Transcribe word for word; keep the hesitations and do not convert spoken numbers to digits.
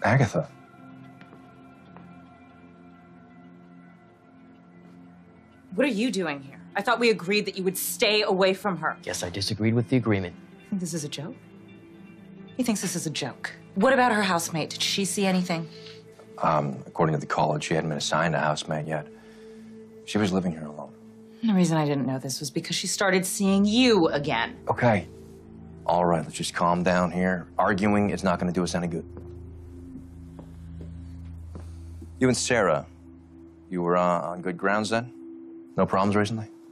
Agatha. What are you doing here? I thought we agreed that you would stay away from her. Yes, I disagreed with the agreement. You think this is a joke? He thinks this is a joke. What about her housemate? Did she see anything? Um, according to the college, she hadn't been assigned a housemate yet. She was living here alone. And the reason I didn't know this was because she started seeing you again. Okay. All right, let's just calm down here. Arguing is not going to do us any good. You and Sarah, you were uh, on good grounds then? No problems recently?